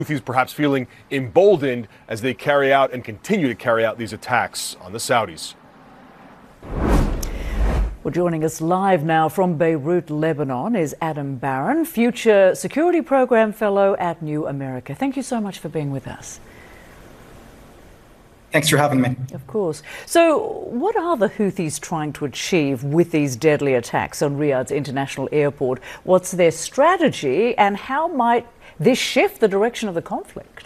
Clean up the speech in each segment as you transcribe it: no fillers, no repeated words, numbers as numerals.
Houthis perhaps feeling emboldened as they carry out and continue to carry out these attacks on the Saudis. Well, joining us live now from Beirut, Lebanon, is Adam Baron, Future Security Program Fellow at New America. Thank you so much for being with us. Thanks for having me. Of course. So, what are the Houthis trying to achieve with these deadly attacks on Riyadh's international airport? What's their strategy, and how might this shift the direction of the conflict?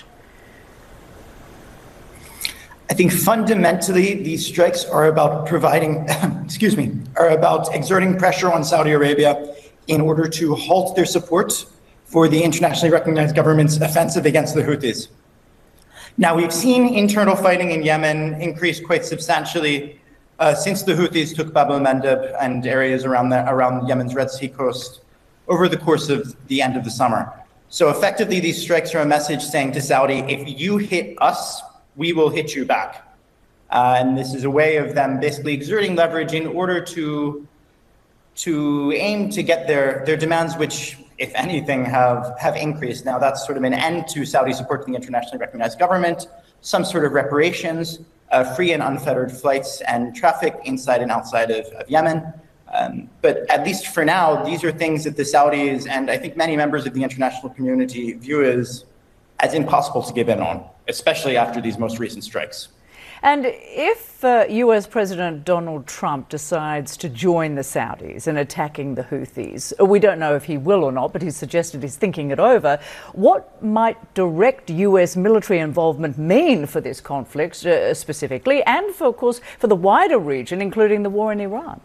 I think fundamentally these strikes are about providing, are about exerting pressure on Saudi Arabia in order to halt their support for the internationally recognized government's offensive against the Houthis. Now, we've seen internal fighting in Yemen increase quite substantially since the Houthis took Bab el-Mandeb and areas around Yemen's Red Sea coast over the course of the end of the summer. So effectively, these strikes are a message saying to Saudi, if you hit us, we will hit you back. And this is a way of them basically exerting leverage in order to aim to get their demands, which, if anything, have increased. Now, that's sort of an end to Saudi support to the internationally recognized government, some sort of reparations, free and unfettered flights and traffic inside and outside of Yemen. But at least for now, these are things that the Saudis and I think many members of the international community view as impossible to give in on, especially after these most recent strikes. And if US President Donald Trump decides to join the Saudis in attacking the Houthis, we don't know if he will or not, but he's suggested he's thinking it over, what might direct US military involvement mean for this conflict specifically, and for, of course, for the wider region, including the war in Iran?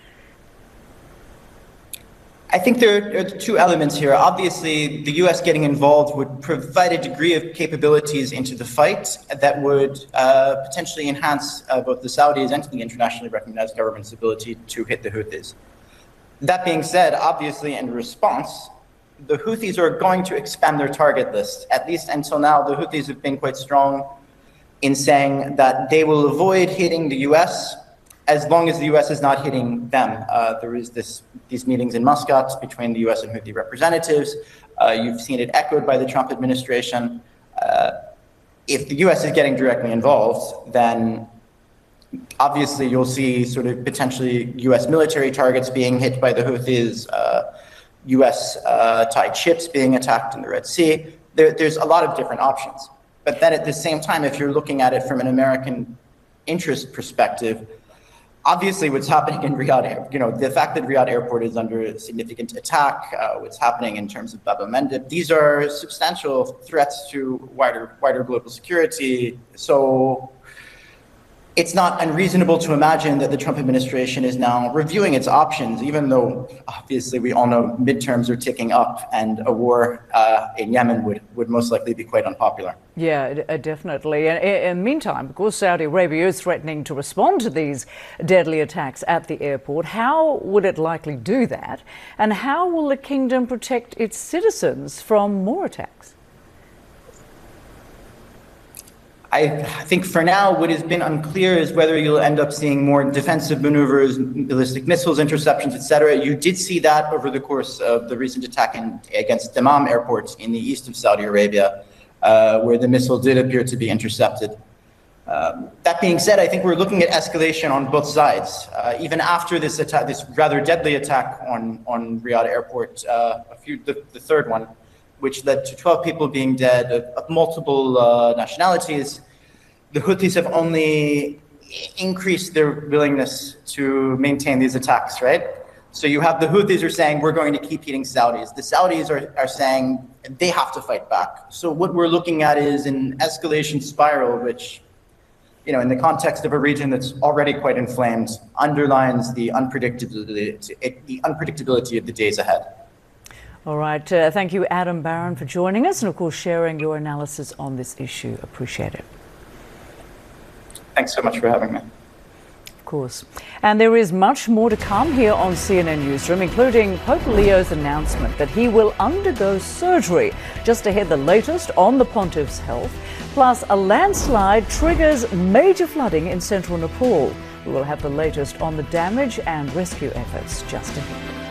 I think there are two elements here. Obviously, the US getting involved would provide a degree of capabilities into the fight that would potentially enhance both the Saudis and the internationally recognized government's ability to hit the Houthis. That being said, obviously, in response, the Houthis are going to expand their target list. At least until now, the Houthis have been quite strong in saying that they will avoid hitting the US as long as the US is not hitting them. There is these meetings in Muscat between the US and Houthi representatives. You've seen it echoed by the Trump administration. If the US is getting directly involved, then obviously you'll see sort of potentially US military targets being hit by the Houthis, US tied ships being attacked in the Red Sea. There's a lot of different options. But then at the same time, if you're looking at it from an American interest perspective, obviously, what's happening in Riyadh, the fact that Riyadh Airport is under significant attack, what's happening in terms of Bab el-Mandeb, these are substantial threats to wider global security. So it's not unreasonable to imagine that the Trump administration is now reviewing its options, even though obviously we all know midterms are ticking up and a war in Yemen would most likely be quite unpopular. Yeah, definitely. And in the meantime, of course, Saudi Arabia is threatening to respond to these deadly attacks at the airport. How would it likely do that? And how will the kingdom protect its citizens from more attacks? I think for now, what has been unclear is whether you'll end up seeing more defensive maneuvers, ballistic missiles, interceptions, etc. You did see that over the course of the recent attack against Dammam airport in the east of Saudi Arabia, where the missile did appear to be intercepted. That being said, I think we're looking at escalation on both sides. Even after this attack, this rather deadly attack on Riyadh airport, the third one, which led to 12 people being dead of multiple nationalities, the Houthis have only increased their willingness to maintain these attacks, right? So you have the Houthis are saying, we're going to keep hitting Saudis. The Saudis are saying they have to fight back. So what we're looking at is an escalation spiral, which, in the context of a region that's already quite inflamed, underlines the unpredictability of the days ahead. All right. Thank you, Adam Baron, for joining us and, of course, sharing your analysis on this issue. Appreciate it. Thanks so much for having me. Of course. And there is much more to come here on CNN Newsroom, including Pope Leo's announcement that he will undergo surgery. Just ahead, the latest on the pontiff's health. Plus, a landslide triggers major flooding in central Nepal. We will have the latest on the damage and rescue efforts just ahead.